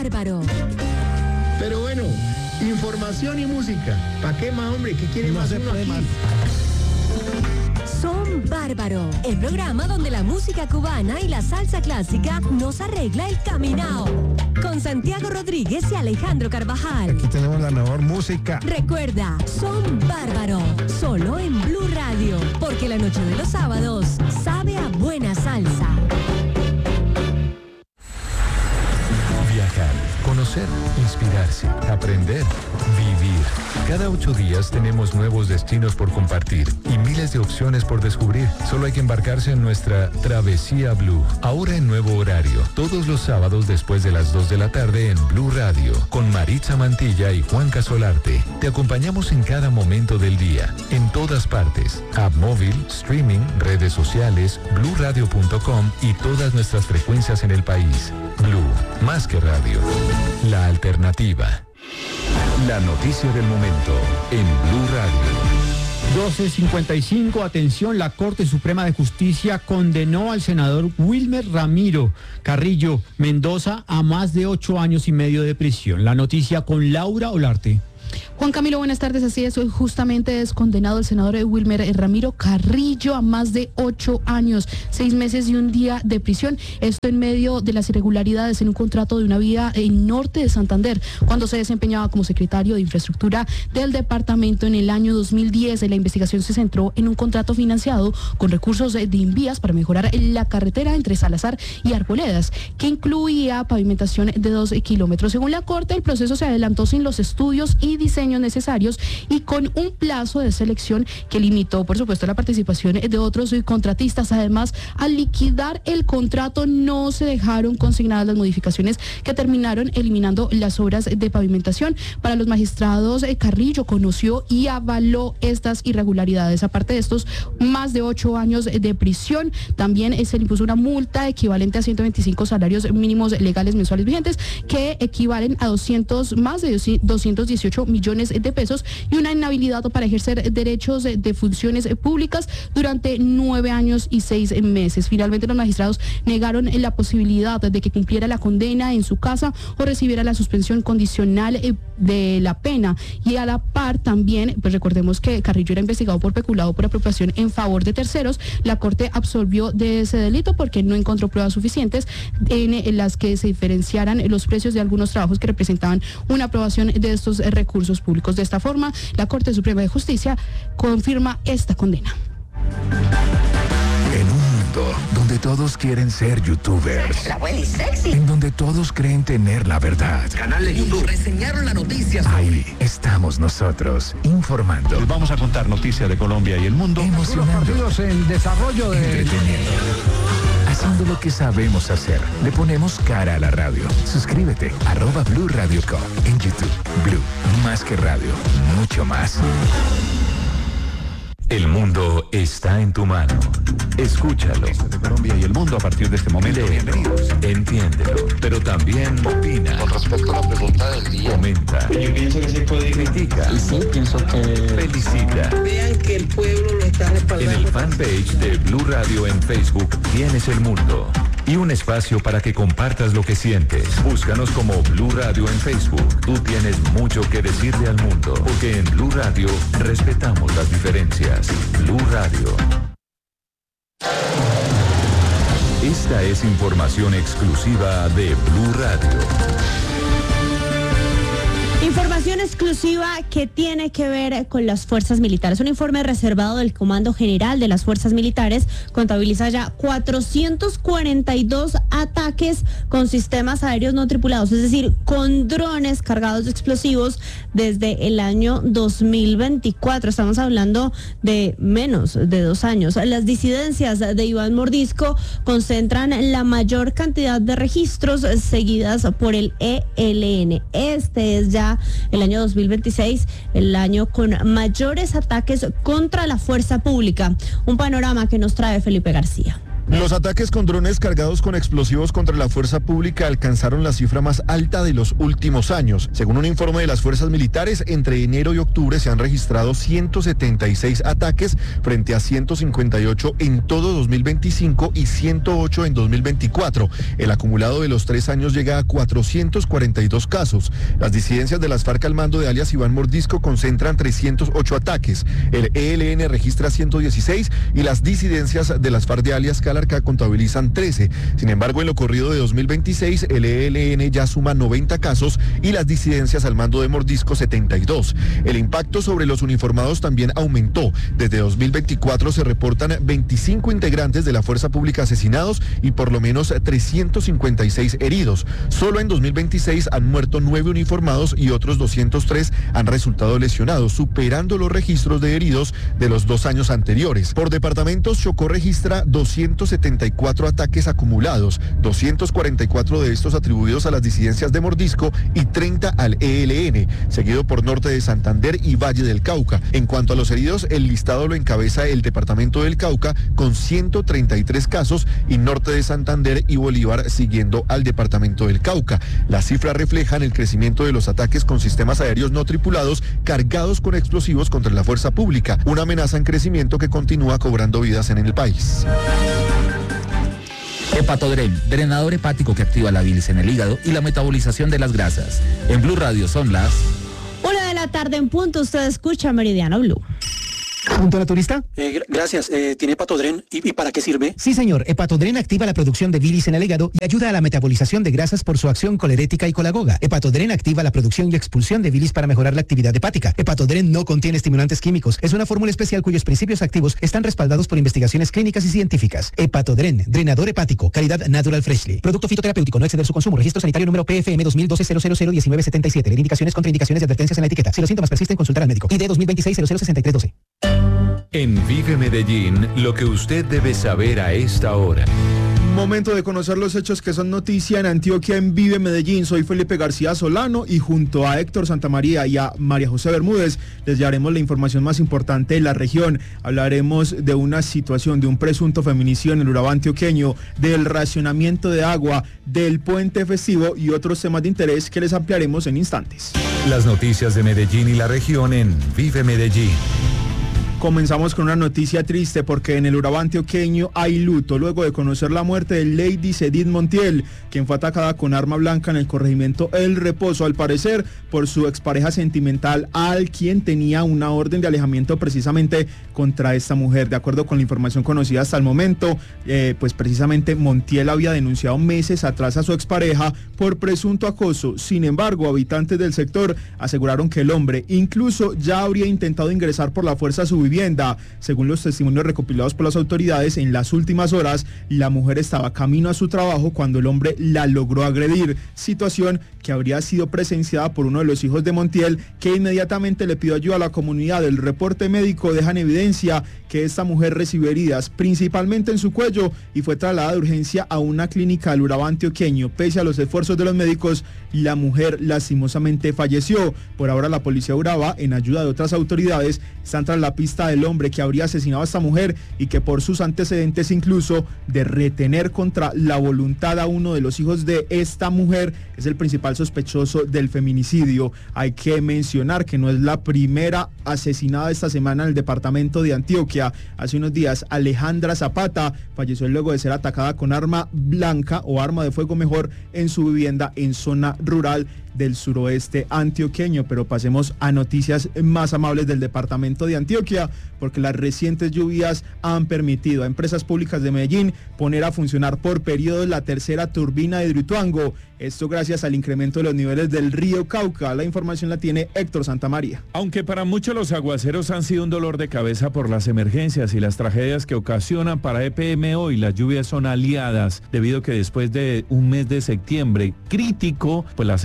bárbaro. Pero bueno, información y música. ¿Para qué más, hombre? ¿Qué quiere más uno aquí? Son Bárbaro, el programa donde la música cubana y la salsa clásica nos arregla el caminao. Con Santiago Rodríguez y Alejandro Carvajal. Aquí tenemos la mejor música. Recuerda, Son Bárbaro, solo en Blue Radio, porque la noche de los sábados sabe a buena salsa. Viajar, conocer, inspirarse, aprender, vivir. Cada 8 días tenemos nuevos destinos por compartir y miles de opciones por descubrir. Solo hay que embarcarse en nuestra Travesía Blue. Ahora en nuevo horario, todos los sábados después de las 2 de la tarde en Blue Radio, con Maritza Mantilla y Juan Casolarte. Te acompañamos en cada momento del día, en todas partes. App móvil, streaming, redes sociales, bluradio.com y todas nuestras frecuencias en el país. Blue, más que radio. La alternativa. La noticia del momento en Blue Radio. 12:55, atención, la Corte Suprema de Justicia condenó al senador Wilmer Ramiro Carrillo Mendoza a más de 8 años y medio de prisión. La noticia con Laura Olarte. Juan Camilo, buenas tardes. Así es, hoy justamente es condenado el senador Wilmer Ramiro Carrillo a más de 8 años, 6 meses y un día de prisión. Esto en medio de las irregularidades en un contrato de una vía en norte de Santander, cuando se desempeñaba como secretario de Infraestructura del departamento en el año 2010. La investigación se centró en un contrato financiado con recursos de Invías para mejorar la carretera entre Salazar y Arboledas, que incluía pavimentación de 2 kilómetros. Según la Corte, el proceso se adelantó sin los estudios y diseños necesarios y con un plazo de selección que limitó, por supuesto, la participación de otros contratistas. Además, al liquidar el contrato no se dejaron consignadas las modificaciones que terminaron eliminando las obras de pavimentación. Para los magistrados, Carrillo conoció y avaló estas irregularidades. Aparte de estos más de 8 años de prisión, también se le impuso una multa equivalente a 125 salarios mínimos legales mensuales vigentes, que equivalen a más de 218 millones de pesos, y una inhabilidad para ejercer derechos de funciones públicas durante 9 años y 6 meses. Finalmente, los magistrados negaron la posibilidad de que cumpliera la condena en su casa o recibiera la suspensión condicional de la pena. Y a la par también, pues recordemos que Carrillo era investigado por peculado por apropiación en favor de terceros. La Corte absolvió de ese delito porque no encontró pruebas suficientes en las que se diferenciaran los precios de algunos trabajos que representaban una aprobación de estos recursos públicos. De esta forma, la Corte Suprema de Justicia confirma esta condena. En un mundo donde todos quieren ser youtubers, la abuela y sexy, en donde todos creen tener la verdad, canal de YouTube, reseñaron la noticia. Ahí estamos nosotros, informando. Les vamos a contar noticias de Colombia y el mundo, emocionando, partidos en desarrollo de... entreteniendo, haciendo lo que sabemos hacer. Le ponemos cara a la radio. Suscríbete, @Blue Radio Co. en YouTube. Blue, más que radio, mucho más. El mundo está en tu mano. Escúchalo. de Colombia y el mundo a partir de este momento. Bienvenidos. Entiéndelo, pero también opina. Con respecto a la pregunta del día. Comenta. Yo pienso que se puede. Critica. Y sí, pienso que... Felicita. Vean que el pueblo lo está respaldando. En el fanpage de Blue Radio en Facebook tienes el mundo y un espacio para que compartas lo que sientes. Búscanos como Blue Radio en Facebook. Tú tienes mucho que decirle al mundo, porque en Blue Radio respetamos las diferencias. Blue Radio. Esta es información exclusiva de Blue Radio. Información exclusiva que tiene que ver con las fuerzas militares. Un informe reservado del Comando General de las Fuerzas Militares contabiliza ya 442 ataques con sistemas aéreos no tripulados, es decir, con drones cargados de explosivos desde el año 2024. Estamos hablando de menos de 2 años. Las disidencias de Iván Mordisco concentran la mayor cantidad de registros seguidas por el ELN. Este es ya el año 2026, el año con mayores ataques contra la fuerza pública. Un panorama que nos trae Felipe García. Los ataques con drones cargados con explosivos contra la fuerza pública alcanzaron la cifra más alta de los últimos años. Según un informe de las fuerzas militares, entre enero y octubre se han registrado 176 ataques frente a 158 en todo 2025 y 108 en 2024. El acumulado de los 3 años llega a 442 casos. Las disidencias de las FARC al mando de alias Iván Mordisco concentran 308 ataques. El ELN registra 116 y las disidencias de las FARC de alias Calarcá contabilizan 13. Sin embargo, en lo corrido de 2026, el ELN ya suma 90 casos y las disidencias al mando de Mordisco 72. El impacto sobre los uniformados también aumentó. Desde 2024 se reportan 25 integrantes de la fuerza pública asesinados y por lo menos 356 heridos. Solo en 2026 han muerto 9 uniformados y otros 203 han resultado lesionados, superando los registros de heridos de los 2 años anteriores. Por departamentos, Chocó registra 274 ataques acumulados, 244 de estos atribuidos a las disidencias de Mordisco y 30 al ELN, seguido por Norte de Santander y Valle del Cauca. En cuanto a los heridos, el listado lo encabeza el departamento del Cauca con 133 casos y Norte de Santander y Bolívar siguiendo al departamento del Cauca. Las cifras reflejan el crecimiento de los ataques con sistemas aéreos no tripulados cargados con explosivos contra la fuerza pública, una amenaza en crecimiento que continúa cobrando vidas en el país. Hepatodren, drenador hepático que activa la bilis en el hígado y la metabolización de las grasas. En Blue Radio son las 1:00 en punto. Usted escucha Meridiano Blue. ¿Punto naturista? Gracias. ¿Tiene Hepatodren? ¿Y para qué sirve? Sí, señor. Hepatodren activa la producción de bilis en el hígado y ayuda a la metabolización de grasas por su acción colerética y colagoga. Hepatodren activa la producción y expulsión de bilis para mejorar la actividad hepática. Hepatodren no contiene estimulantes químicos. Es una fórmula especial cuyos principios activos están respaldados por investigaciones clínicas y científicas. Hepatodren, drenador hepático, calidad Natural Freshly. Producto fitoterapéutico, no exceder su consumo. Registro sanitario número PFM 2012-0001977. Leer indicaciones, contraindicaciones y advertencias en la etiqueta. Si los síntomas persisten, consultar al médico. ID 2026-006312. En Vive Medellín, lo que usted debe saber a esta hora. Momento de conocer los hechos que son noticia en Antioquia en Vive Medellín. Soy Felipe García Solano y junto a Héctor Santamaría y a María José Bermúdez les llevaremos la información más importante de la región. Hablaremos de una situación de un presunto feminicidio en el Urabá antioqueño, del racionamiento de agua, del puente festivo y otros temas de interés que les ampliaremos en instantes. Las noticias de Medellín y la región en Vive Medellín. Comenzamos con una noticia triste porque en el Urabá antioqueño hay luto luego de conocer la muerte de Lady Sedith Montiel, quien fue atacada con arma blanca en el corregimiento El Reposo, al parecer por su expareja sentimental, al quien tenía una orden de alejamiento precisamente contra esta mujer. De acuerdo con la información conocida hasta el momento, pues precisamente Montiel había denunciado meses atrás a su expareja por presunto acoso. Sin embargo, habitantes del sector aseguraron que el hombre incluso ya habría intentado ingresar por la fuerza a su vivienda. Según los testimonios recopilados por las autoridades, en las últimas horas la mujer estaba camino a su trabajo cuando el hombre la logró agredir, situación que habría sido presenciada por uno de los hijos de Montiel, que inmediatamente le pidió ayuda a la comunidad. El reporte médico deja en evidencia que esta mujer recibió heridas principalmente en su cuello y fue trasladada de urgencia a una clínica del Urabá antioqueño. Pese a los esfuerzos de los médicos, la mujer lastimosamente falleció. Por ahora la policía de Urabá, en ayuda de otras autoridades, están tras la pista del hombre que habría asesinado a esta mujer y que por sus antecedentes incluso de retener contra la voluntad a uno de los hijos de esta mujer es el principal sospechoso del feminicidio. Hay que mencionar que no es la primera asesinada esta semana en el departamento de Antioquia. Hace unos días Alejandra Zapata falleció luego de ser atacada con arma blanca o arma de fuego mejor en su vivienda en zona rural del suroeste antioqueño. Pero pasemos a noticias más amables del departamento de Antioquia, porque las recientes lluvias han permitido a empresas públicas de Medellín poner a funcionar por periodos la tercera turbina de Hidroituango. Esto gracias al incremento de los niveles del río Cauca. La información la tiene Héctor Santamaría. Aunque para muchos los aguaceros han sido un dolor de cabeza por las emergencias y las tragedias que ocasionan, para EPM hoy las lluvias son aliadas, debido a que después de un mes de septiembre crítico, pues la central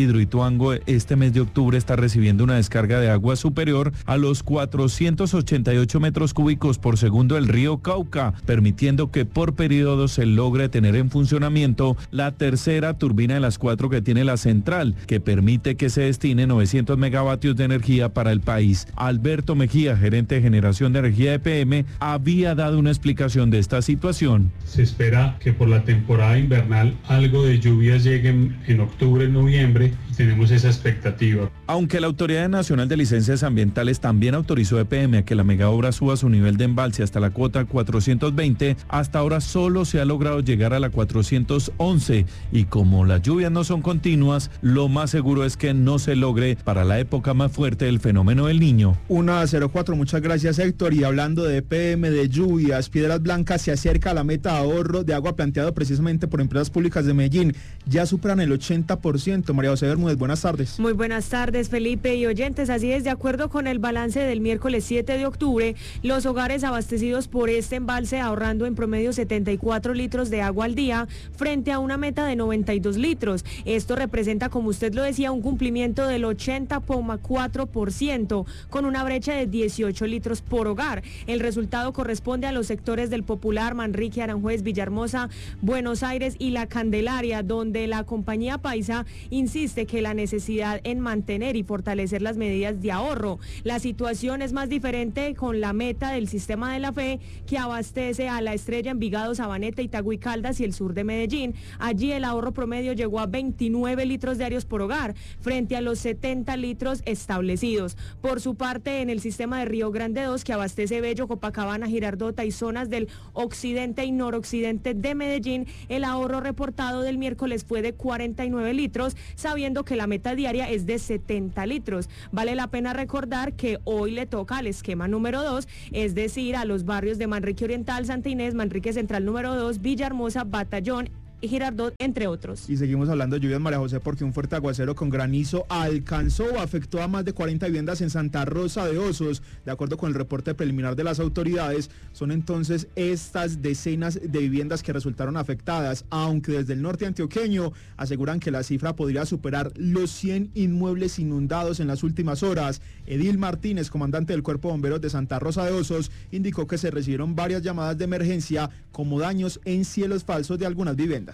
Hidroituango este mes de octubre está recibiendo una descarga de agua superior a los 488 metros cúbicos por segundo del río Cauca, permitiendo que por periodos se logre tener en funcionamiento la tercera turbina de las 4 que tiene la central, que permite que se destine 900 megavatios de energía para el país. Alberto Mejía, gerente de generación de energía de EPM, había dado una explicación de esta situación. Se espera que por la temporada invernal algo de lluvias lleguen en octubre, noviembre, y tenemos esa expectativa. Aunque la Autoridad Nacional de Licencias Ambientales también autorizó a EPM a que la megaobra suba su nivel de embalse hasta la cuota 420, hasta ahora solo se ha logrado llegar a la 411 y como las lluvias no son continuas, lo más seguro es que no se logre para la época más fuerte del fenómeno del Niño. 1-04, muchas gracias Héctor. Y hablando de EPM, de lluvias, Piedras Blancas se acerca a la meta de ahorro de agua planteado precisamente por Empresas Públicas de Medellín. Ya superan el 80%. María José Bermúdez, buenas tardes. Muy buenas tardes, Felipe y oyentes. Así es, de acuerdo con el balance del miércoles 7 de octubre, los hogares abastecidos por este embalse ahorrando en promedio 74 litros de agua al día frente a una meta de 92 litros. Esto representa, como usted lo decía, un cumplimiento del 80,4% con una brecha de 18 litros por hogar. El resultado corresponde a los sectores del Popular, Manrique, Aranjuez, Villahermosa, Buenos Aires y La Candelaria, donde la compañía paisa insiste que la necesidad en mantener y fortalecer las medidas de ahorro. La situación es más diferente con la meta del Sistema de la Fe, que abastece a La Estrella, Envigado, Sabaneta, Itagüí, Caldas y el sur de Medellín. Allí el ahorro promedio llegó a 29 litros diarios por hogar, frente a los 70 litros establecidos. Por su parte, en el sistema de Río Grande 2, que abastece Bello, Copacabana, Girardota y zonas del occidente y noroccidente de Medellín, el ahorro reportado del miércoles fue de 49 litros, sabiendo que la meta diaria es de 70 litros. Vale la pena recordar que hoy le toca al esquema número 2, es decir, a los barrios de Manrique Oriental, Santa Inés, Manrique Central número 2, Villahermosa, Batallón y Girardot, entre otros. Y seguimos hablando de lluvias, María José, porque un fuerte aguacero con granizo alcanzó o afectó a más de 40 viviendas en Santa Rosa de Osos. De acuerdo con el reporte preliminar de las autoridades, son entonces estas decenas de viviendas que resultaron afectadas, aunque desde el norte antioqueño aseguran que la cifra podría superar los 100 inmuebles inundados en las últimas horas. Edil Martínez, comandante del Cuerpo de Bomberos de Santa Rosa de Osos, indicó que se recibieron varias llamadas de emergencia como daños en cielos falsos de algunas viviendas,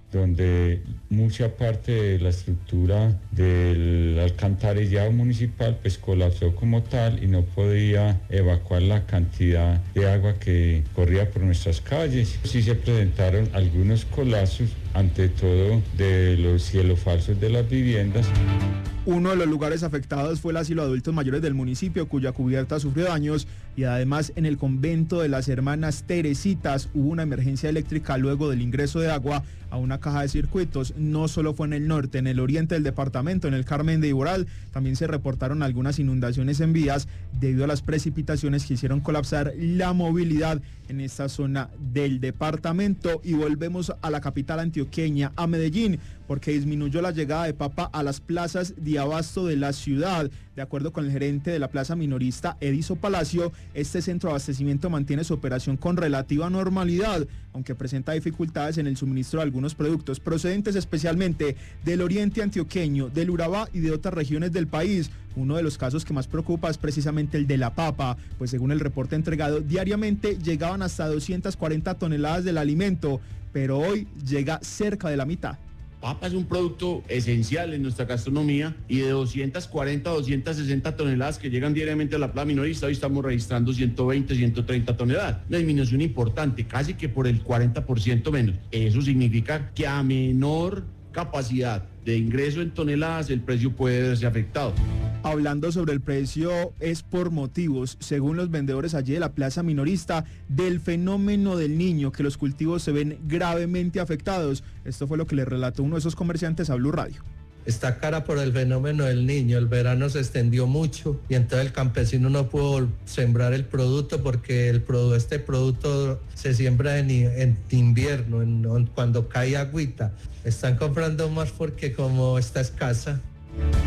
donde mucha parte de la estructura del alcantarillado municipal pues colapsó como tal y no podía evacuar la cantidad de agua que corría por nuestras calles. Sí se presentaron algunos colapsos, ante todo de los cielos falsos de las viviendas. Uno de los lugares afectados fue el asilo de adultos mayores del municipio, cuya cubierta sufrió daños, y además en el convento de las hermanas Teresitas hubo una emergencia eléctrica luego del ingreso de agua a una caja de circuitos. No solo fue en el norte, en el oriente del departamento, en el Carmen de Iboral, también se reportaron algunas inundaciones en vías debido a las precipitaciones que hicieron colapsar la movilidad en esta zona del departamento. Y volvemos a la capital antioqueña, a Medellín, porque disminuyó la llegada de papa a las plazas de abasto de la ciudad. De acuerdo con el gerente de la plaza minorista, Ediso Palacio, este centro de abastecimiento mantiene su operación con relativa normalidad, aunque presenta dificultades en el suministro de algunos productos procedentes especialmente del oriente antioqueño, del Urabá y de otras regiones del país. Uno de los casos que más preocupa es precisamente el de la papa, pues según el reporte entregado, diariamente llegaban hasta 240 toneladas del alimento, pero hoy llega cerca de la mitad. Papa es un producto esencial en nuestra gastronomía y de 240 a 260 toneladas que llegan diariamente a la plaza minorista, hoy estamos registrando 120, 130 toneladas. Una disminución importante, casi que por el 40% menos. Eso significa que a menor capacidad de ingreso en toneladas, el precio puede verse afectado. Hablando sobre el precio, es por motivos, según los vendedores allí de la plaza minorista, del fenómeno del Niño, que los cultivos se ven gravemente afectados. Esto fue lo que le relató uno de esos comerciantes a Blue Radio. Está cara por el fenómeno del Niño, el verano se extendió mucho y entonces el campesino no pudo sembrar el producto porque este producto se siembra en invierno, cuando cae agüita. Están comprando más porque como está escasa.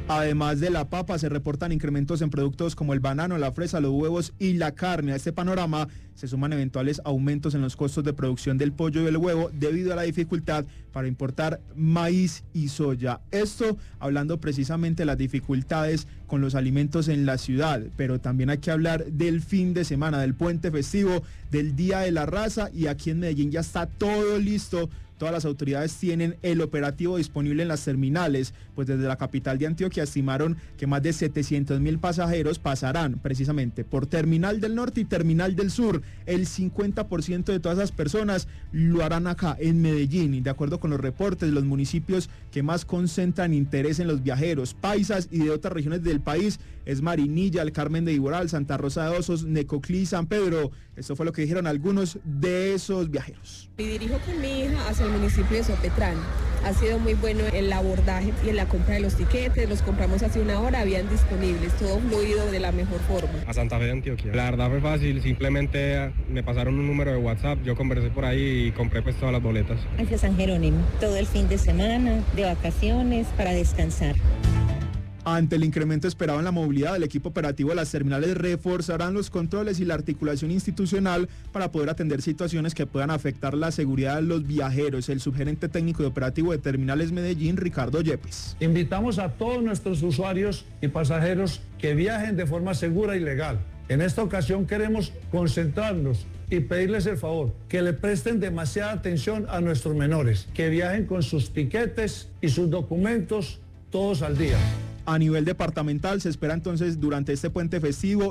Además de la papa, se reportan incrementos en productos como el banano, la fresa, los huevos y la carne. A este panorama se suman eventuales aumentos en los costos de producción del pollo y el huevo debido a la dificultad para importar maíz y soya. Esto hablando precisamente de las dificultades con los alimentos en la ciudad, pero también hay que hablar del fin de semana, del puente festivo, del Día de la Raza, y aquí en Medellín ya está todo listo. Todas las autoridades tienen el operativo disponible en las terminales, pues desde la capital de Antioquia estimaron que más de 700.000 pasajeros pasarán precisamente por Terminal del Norte y Terminal del Sur. El 50% de todas esas personas lo harán acá en Medellín, y de acuerdo con los reportes, los municipios que más concentran interés en los viajeros paisas y de otras regiones del país es Marinilla, el Carmen de Iboral, Santa Rosa de Osos, Necoclí y San Pedro. Esto fue lo que dijeron algunos de esos viajeros. Me dirijo con mi hija hacia el municipio de Sopetrán. Ha sido muy bueno el abordaje y en la compra de los tiquetes, los compramos hace una hora, habían disponibles, todo fluido de la mejor forma. A Santa Fe de Antioquia. La verdad fue fácil, simplemente me pasaron un número de WhatsApp, yo conversé por ahí y compré pues todas las boletas. Hacia San Jerónimo, todo el fin de semana, de vacaciones, para descansar. Ante el incremento esperado en la movilidad, el equipo operativo de las terminales reforzarán los controles y la articulación institucional para poder atender situaciones que puedan afectar la seguridad de los viajeros. El subgerente técnico y operativo de Terminales Medellín, Ricardo Yepes. Invitamos a todos nuestros usuarios y pasajeros que viajen de forma segura y legal. En esta ocasión queremos concentrarnos y pedirles el favor que le presten demasiada atención a nuestros menores, que viajen con sus tiquetes y sus documentos todos al día. A nivel departamental se espera entonces durante este puente festivo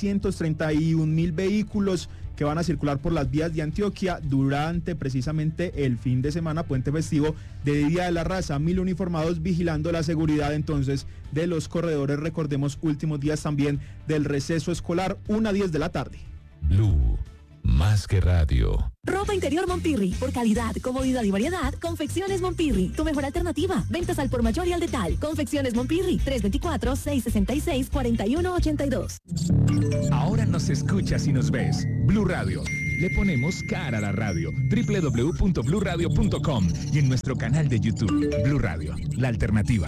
631.000 vehículos que van a circular por las vías de Antioquia durante precisamente el fin de semana, puente festivo de Día de la Raza. 1.000 uniformados vigilando la seguridad entonces de los corredores. Recordemos, últimos días también del receso escolar, 1:10 de la tarde. Blue, más que radio. Ropa interior Monpirri. Por calidad, comodidad y variedad, Confecciones Monpirri. Tu mejor alternativa. Ventas al por mayor y al detal. Confecciones Monpirri. 324-666-4182. Ahora nos escuchas y nos ves. Blue Radio. Le ponemos cara a la radio. www.bluradio.com y en nuestro canal de YouTube. Blue Radio, la alternativa.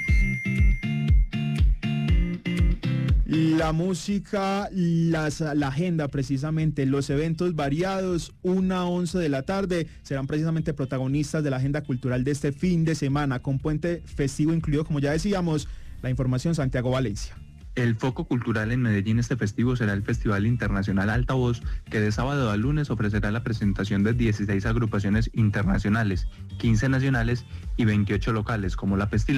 La música, la agenda precisamente, los eventos variados, 1:11 de la tarde, serán precisamente protagonistas de la agenda cultural de este fin de semana, con puente festivo incluido, como ya decíamos. La información, Santiago Valencia. El foco cultural en Medellín este festivo será el Festival Internacional Altavoz, que de sábado a lunes ofrecerá la presentación de 16 agrupaciones internacionales, 15 nacionales y 28 locales, como La Pestilencia.